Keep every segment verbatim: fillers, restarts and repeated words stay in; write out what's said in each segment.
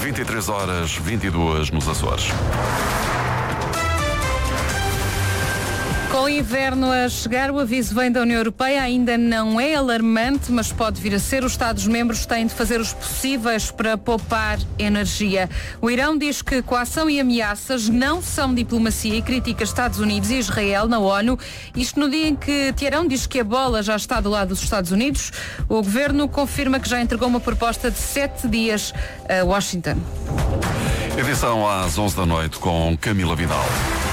vinte e três horas, vinte e duas nos Açores. Com o inverno a chegar, o aviso vem da União Europeia, ainda não é alarmante, mas pode vir a ser. Os Estados-membros têm de fazer os possíveis para poupar energia. O Irão diz que coação e ameaças não são diplomacia e critica Estados Unidos e Israel na ONU. Isto no dia em que Teherão diz que a bola já está do lado dos Estados Unidos. O governo confirma que já entregou uma proposta de sete dias a Washington. Edição às onze da noite com Camila Vidal.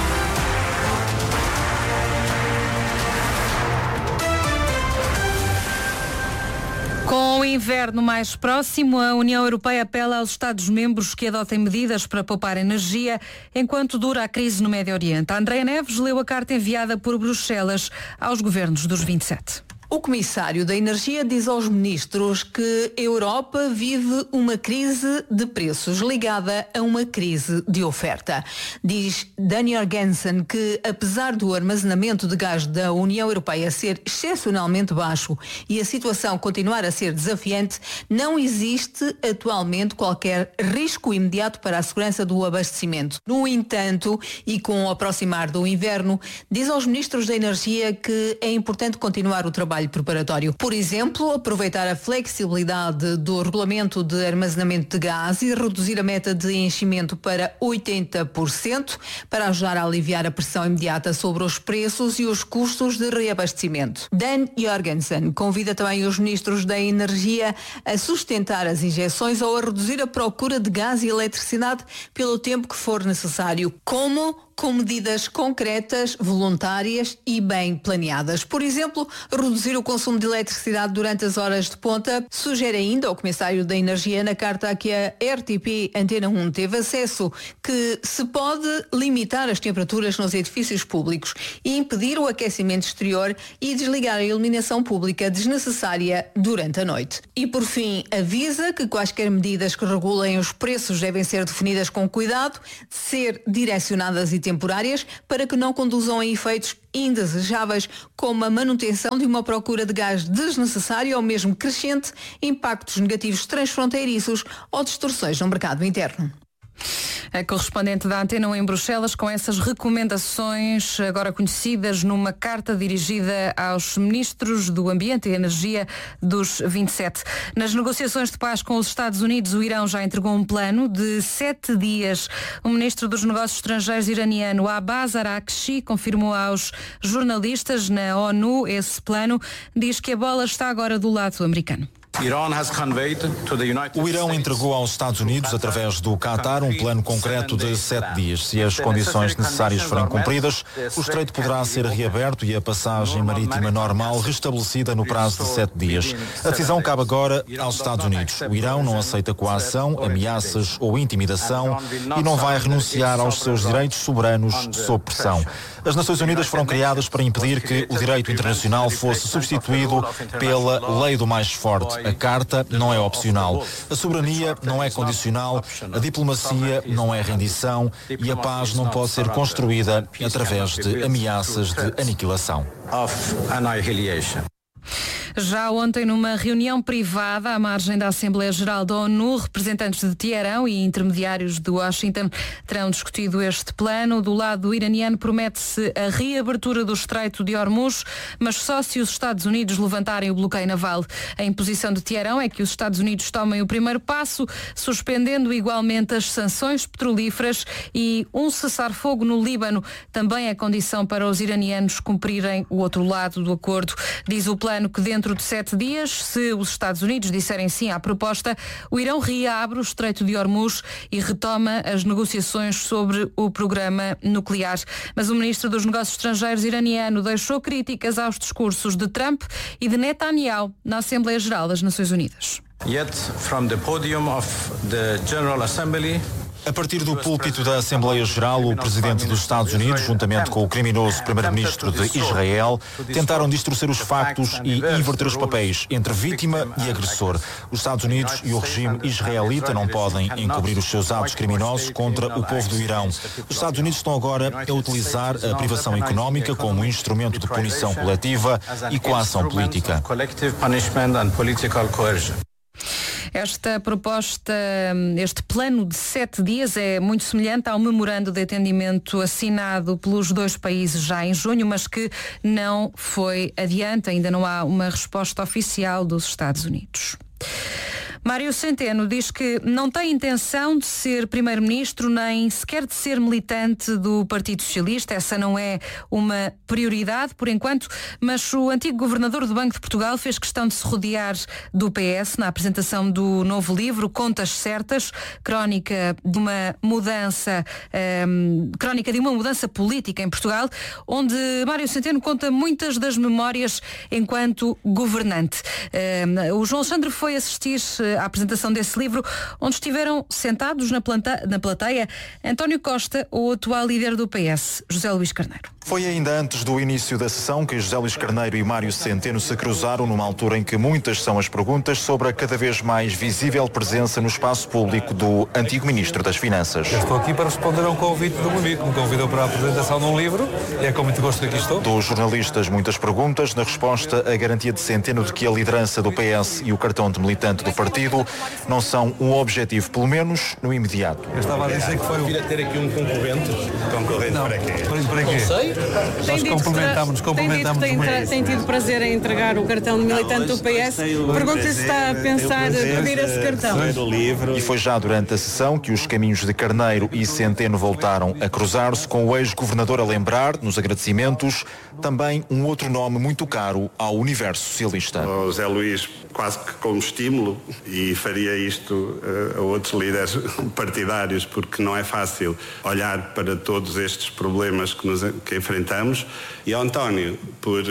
Com o inverno mais próximo, a União Europeia apela aos Estados-membros que adotem medidas para poupar energia enquanto dura a crise no Médio Oriente. A Andréa Neves leu a carta enviada por Bruxelas aos governos dos vinte e sete. O comissário da Energia diz aos ministros que a Europa vive uma crise de preços ligada a uma crise de oferta. Diz Dan Jorgensen que, apesar do armazenamento de gás da União Europeia ser excepcionalmente baixo e a situação continuar a ser desafiante, não existe atualmente qualquer risco imediato para a segurança do abastecimento. No entanto, e com o aproximar do inverno, diz aos ministros da Energia que é importante continuar o trabalho preparatório. Por exemplo, aproveitar a flexibilidade do regulamento de armazenamento de gás e reduzir a meta de enchimento para oitenta por cento para ajudar a aliviar a pressão imediata sobre os preços e os custos de reabastecimento. Dan Jorgensen convida também os ministros da Energia a sustentar as injeções ou a reduzir a procura de gás e eletricidade pelo tempo que for necessário. Como? Com medidas concretas, voluntárias e bem planeadas. Por exemplo, reduzir o consumo de eletricidade durante as horas de ponta. Sugere ainda o comissário da Energia na carta a que a R T P Antena um teve acesso que se pode limitar as temperaturas nos edifícios públicos e impedir o aquecimento exterior e desligar a iluminação pública desnecessária durante a noite. E por fim, avisa que quaisquer medidas que regulem os preços devem ser definidas com cuidado, ser direcionadas e temporárias para que não conduzam a efeitos indesejáveis, como a manutenção de uma procura de gás desnecessária ou mesmo crescente, impactos negativos transfronteiriços ou distorções no mercado interno. A correspondente da Antena um em Bruxelas com essas recomendações agora conhecidas numa carta dirigida aos ministros do Ambiente e Energia dos vinte e sete. Nas negociações de paz com os Estados Unidos, o Irão já entregou um plano de sete dias. O ministro dos Negócios Estrangeiros iraniano, Abbas Araghchi, confirmou aos jornalistas na ONU esse plano. Diz que a bola está agora do lado americano. O Irão entregou aos Estados Unidos, através do Qatar, um plano concreto de sete dias. Se as condições necessárias forem cumpridas, o estreito poderá ser reaberto e a passagem marítima normal restabelecida no prazo de sete dias. A decisão cabe agora aos Estados Unidos. O Irão não aceita coação, ameaças ou intimidação e não vai renunciar aos seus direitos soberanos sob pressão. As Nações Unidas foram criadas para impedir que o direito internacional fosse substituído pela lei do mais forte. A carta não é opcional. A soberania não é condicional, a diplomacia não é rendição e a paz não pode ser construída através de ameaças de aniquilação. Já ontem, numa reunião privada à margem da Assembleia Geral da ONU, representantes de Teherão e intermediários de Washington terão discutido este plano. Do lado iraniano promete-se a reabertura do Estreito de Hormuz, mas só se os Estados Unidos levantarem o bloqueio naval. A imposição de Teherão é que os Estados Unidos tomem o primeiro passo, suspendendo igualmente as sanções petrolíferas e um cessar-fogo no Líbano também é condição para os iranianos cumprirem o outro lado do acordo. Diz o plano que dentro de sete dias, se os Estados Unidos disserem sim à proposta, o Irão reabre o Estreito de Hormuz e retoma as negociações sobre o programa nuclear. Mas o ministro dos Negócios Estrangeiros iraniano deixou críticas aos discursos de Trump e de Netanyahu na Assembleia Geral das Nações Unidas. Yet from the podium of the General Assembly, A partir do púlpito da Assembleia Geral, o presidente dos Estados Unidos, juntamente com o criminoso primeiro-ministro de Israel, tentaram distorcer os factos e inverter os papéis entre vítima e agressor. Os Estados Unidos e o regime israelita não podem encobrir os seus atos criminosos contra o povo do Irão. Os Estados Unidos estão agora a utilizar a privação económica como instrumento de punição coletiva e coação política. Esta proposta, este plano de sete dias é muito semelhante ao memorando de entendimento assinado pelos dois países já em junho, mas que não foi adiante. Ainda não há uma resposta oficial dos Estados Unidos. Mário Centeno diz que não tem intenção de ser primeiro-ministro nem sequer de ser militante do Partido Socialista. Essa não é uma prioridade por enquanto, mas o antigo governador do Banco de Portugal fez questão de se rodear do P S na apresentação do novo livro Contas Certas, crónica de uma mudança, um, crónica de uma mudança política em Portugal, onde Mário Centeno conta muitas das memórias enquanto governante. Um, o João Alexandre foi assistir à apresentação desse livro, onde estiveram sentados na, planta, na plateia António Costa, o atual líder do P S, José Luís Carneiro. Foi ainda antes do início da sessão que José Luís Carneiro e Mário Centeno se cruzaram numa altura em que muitas são as perguntas sobre a cada vez mais visível presença no espaço público do antigo Ministro das Finanças. Eu estou aqui para responder a um convite do meu amigo que me convidou para a apresentação de um livro e é com muito gosto que aqui estou. Dos jornalistas muitas perguntas, na resposta a garantia de Centeno de que a liderança do P S e o cartão de militante do partido não são um objetivo, pelo menos no imediato. Eu estava a dizer que foi o... ter aqui um concorrente. Concorrente não, para quê? Para, para quê? Não sei. Nós cumprimentamos, cumprimentamos tem, tem, tem tido prazer em entregar o cartão de militante do P S. Pergunto se está a pensar pedir esse cartão. E foi já durante a sessão que os caminhos de Carneiro e Centeno voltaram a cruzar-se, com o ex-governador a lembrar, nos agradecimentos, também um outro nome muito caro ao universo socialista. O Zé Luís, quase que como estímulo, e faria isto uh, a outros líderes partidários, porque não é fácil olhar para todos estes problemas que, nos, que enfrentamos, e ao António por uh,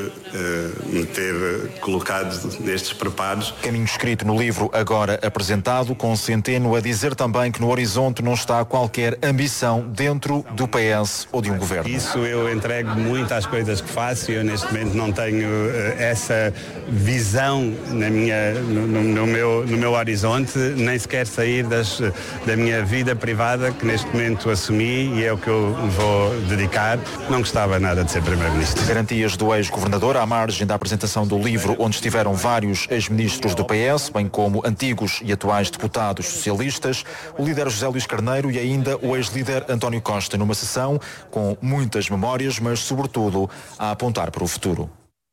uh, me ter colocado nestes preparos. Caminho escrito no livro agora apresentado, com Centeno a dizer também que no horizonte não está qualquer ambição dentro do P S ou de um governo. Isso eu entrego muito às coisas que faço e eu neste momento não tenho uh, essa visão na minha, no, no, meu, no meu horizonte, nem sequer sair das, da minha vida privada, que neste momento assumi e é o que eu vou dedicar. Não gostava nada de ser primeiro-ministro. Garantias do ex-governador à margem da apresentação do livro, onde estiveram vários ex-ministros do P S, bem como antigos e atuais deputados socialistas, o líder José Luís Carneiro e ainda o ex-líder António Costa, numa sessão com muitas memórias, mas sobretudo a apontar para o futuro.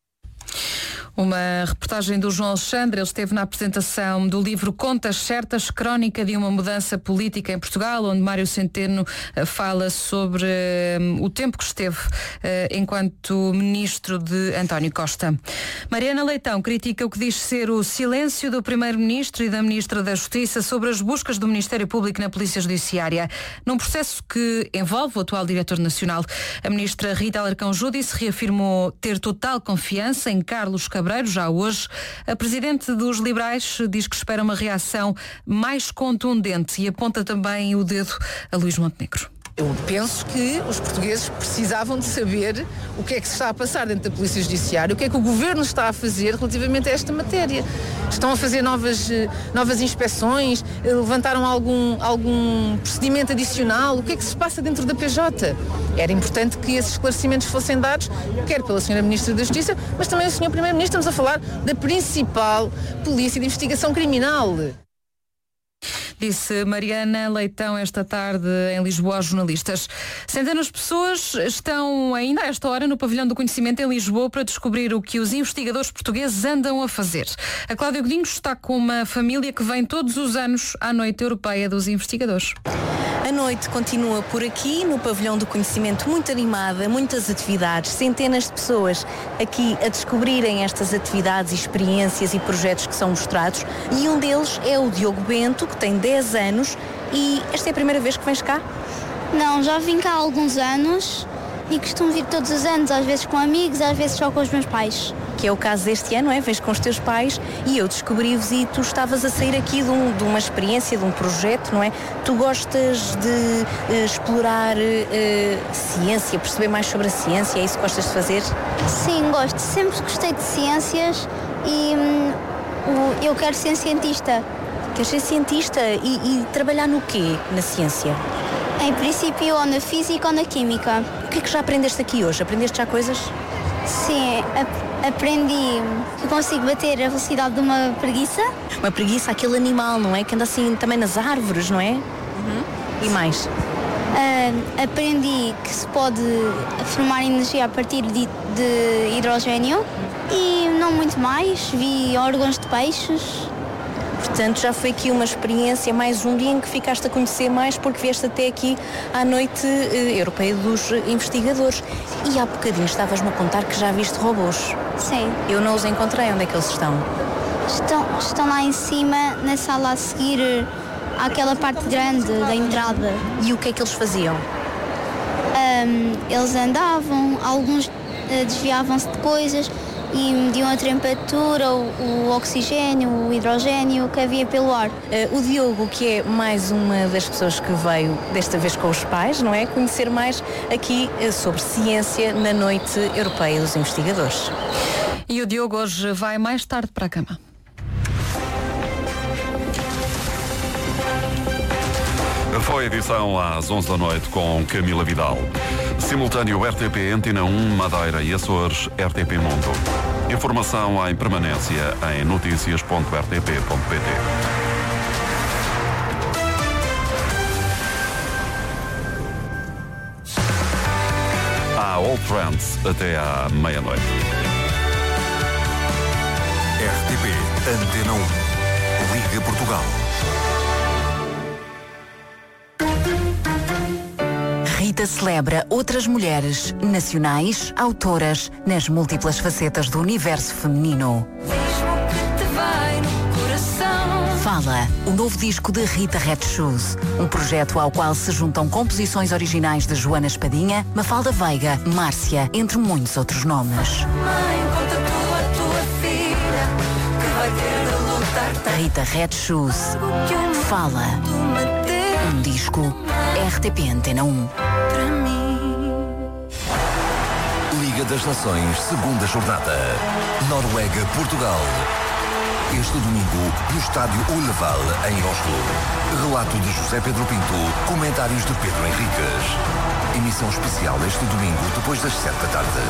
Uma reportagem do João Alexandre. Ele esteve na apresentação do livro Contas Certas, crónica de uma mudança política em Portugal, onde Mário Centeno fala sobre um, o tempo que esteve uh, enquanto ministro de António Costa. Mariana Leitão critica o que diz ser o silêncio do primeiro-ministro e da ministra da Justiça sobre as buscas do Ministério Público na Polícia Judiciária, num processo que envolve o atual diretor nacional. A ministra Rita Alarcão Júdice reafirmou ter total confiança em Carlos Cabral. Já hoje, a presidente dos Liberais diz que espera uma reação mais contundente e aponta também o dedo a Luís Montenegro. Eu penso que os portugueses precisavam de saber o que é que se está a passar dentro da Polícia Judiciária, o que é que o Governo está a fazer relativamente a esta matéria. Estão a fazer novas, novas inspeções, levantaram algum, algum procedimento adicional, o que é que se passa dentro da P J? Era importante que esses esclarecimentos fossem dados, quer pela senhora Ministra da Justiça, mas também o senhor Primeiro-Ministro. Estamos a falar da principal polícia de investigação criminal. Disse Mariana Leitão esta tarde em Lisboa aos jornalistas. Centenas de pessoas estão ainda a esta hora no Pavilhão do Conhecimento em Lisboa para descobrir o que os investigadores portugueses andam a fazer. A Cláudia Godinho está com uma família que vem todos os anos à Noite Europeia dos Investigadores. A noite continua por aqui, no Pavilhão do Conhecimento, muito animada, muitas atividades, centenas de pessoas aqui a descobrirem estas atividades, experiências e projetos que são mostrados. E um deles é o Diogo Bento, que tem dez anos, e esta é a primeira vez que vens cá? Não, já vim cá há alguns anos e costumo vir todos os anos, às vezes com amigos, às vezes só com os meus pais. Que é o caso deste ano, é? Vens com os teus pais e eu descobri-vos e tu estavas a sair aqui de, um, de uma experiência, de um projeto, não é? Tu gostas de uh, explorar uh, ciência, perceber mais sobre a ciência, é isso que gostas de fazer? Sim, gosto. Sempre gostei de ciências e hum, o, eu quero ser cientista. Queres ser cientista e, e trabalhar no quê, na ciência? Em princípio, ou na física ou na química. O que é que já aprendeste aqui hoje? Aprendeste já coisas? Sim, aprendi que consigo bater a velocidade de uma preguiça. Uma preguiça, aquele animal, não é? Que anda assim também nas árvores, não é? Uhum. E mais? Uh, aprendi que se pode formar energia a partir de, de hidrogênio e não muito mais. Vi órgãos de peixes. Portanto, já foi aqui uma experiência, mais um dia em que ficaste a conhecer mais, porque vieste até aqui à Noite eh, Europeia dos Investigadores. E há bocadinho estavas-me a contar que já viste robôs. Sim. Eu não os encontrei. Onde é que eles estão? Estão, estão lá em cima, na sala a seguir àquela parte grande da entrada. E o que é que eles faziam? Um, eles andavam, alguns uh, desviavam-se de coisas e mediam a temperatura, o, o oxigênio, o hidrogênio que havia pelo ar. Uh, o Diogo, que é mais uma das pessoas que veio, desta vez com os pais, não é? Conhecer mais aqui uh, sobre ciência na Noite Europeia dos Investigadores. E o Diogo hoje vai mais tarde para a cama. Foi a edição às onze da noite com Camila Vidal. Simultâneo R T P Antena um, Madeira e Açores, R T P Mundo. Informação em permanência em notícias ponto r t p ponto p t. Há All Trends até à meia-noite. R T P Antena um. Liga Portugal. Rita celebra outras mulheres, nacionais, autoras, nas múltiplas facetas do universo feminino. Fala, o novo disco de Rita Red Shoes, um projeto ao qual se juntam composições originais de Joana Espadinha, Mafalda Veiga, Márcia, entre muitos outros nomes. Rita Red Shoes. Fala. Um disco R T P Antena um. Liga das Nações, segunda jornada. Noruega-Portugal. Este domingo, no estádio Ullevall, em Oslo. Relato de José Pedro Pinto, comentários de Pedro Henriques. Emissão especial este domingo, depois das sete da tarde.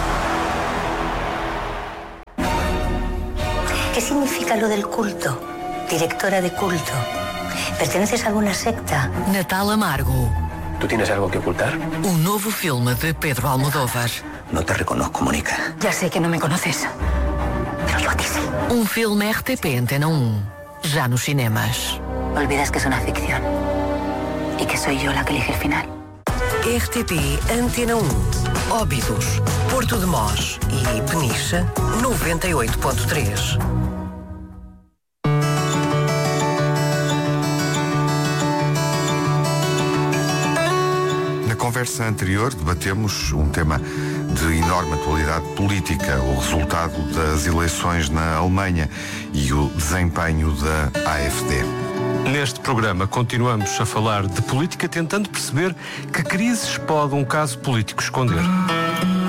¿Qué significa lo del culto? Directora de culto. ¿Perteneces a alguna secta? Natal Amargo. ¿Tú tienes algo que ocultar? Um novo filme de Pedro Almodóvar. No te reconozco, Mónica. Ya sé que no me conoces, pero yo a ti sí. Um filme R T P Antena um. Já nos cinemas. Olvidas que es una ficción y que soy yo la que elige el final. R T P Antena um. Óbidos, Porto de Mós e Peniche, noventa e oito ponto três. Na conversa anterior debatemos um tema de enorme atualidade política, o resultado das eleições na Alemanha e o desempenho da A F D. Neste programa continuamos a falar de política, tentando perceber que crises pode um caso político esconder.